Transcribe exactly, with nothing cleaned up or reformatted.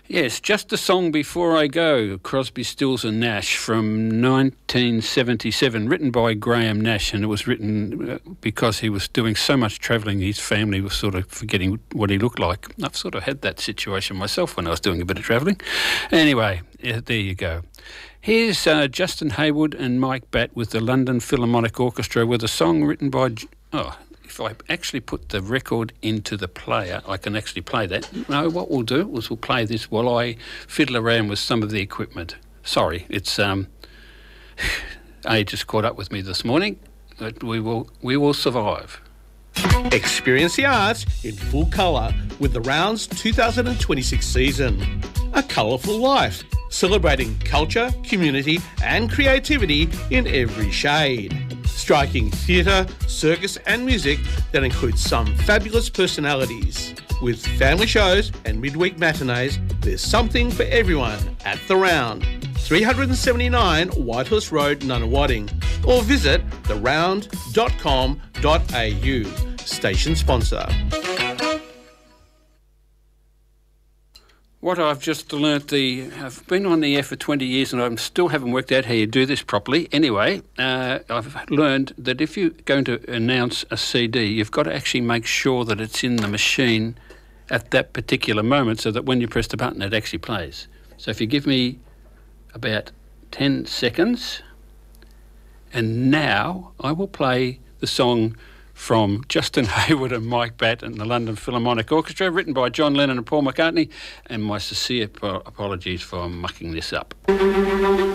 Yes, Just a Song Before I Go, Crosby, Stills and Nash from nineteen seventy-seven, written by Graham Nash, and it was written because he was doing so much travelling, his family was sort of forgetting what he looked like. I've sort of had that situation myself when I was doing a bit of travelling. Anyway, yeah, there you go. Here's uh, Justin Hayward and Mike Batt with the London Philharmonic Orchestra with a song written by... Oh, if I actually put the record into the player, I can actually play that. No, what we'll do is we'll play this while I fiddle around with some of the equipment. Sorry, it's... um, age has caught up with me this morning, but we will, we will survive. Experience the arts in full colour with the Rounds two thousand twenty-six season. A colourful life, celebrating culture, community and creativity in every shade. Striking theatre, circus and music that includes some fabulous personalities. With family shows and midweek matinees, there's something for everyone at The Round. three seventy-nine Whitehorse Road, Nunawading, or visit the round dot com dot a u. Station sponsor. What I've just learnt, the I've been on the air for twenty years and I still haven't worked out how you do this properly. Anyway, uh, I've learned that if you're going to announce a C D, you've got to actually make sure that it's in the machine at that particular moment so that when you press the button, it actually plays. So if you give me about ten seconds, and now I will play the song from Justin Hayward and Mike Batt and the London Philharmonic Orchestra, written by John Lennon and Paul McCartney, and my sincere apologies for mucking this up.